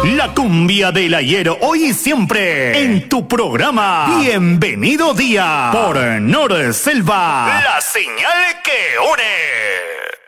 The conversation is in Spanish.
La cumbia del ayer, hoy y siempre, en tu programa. Bienvenido día, por Nor Selva, la señal que une.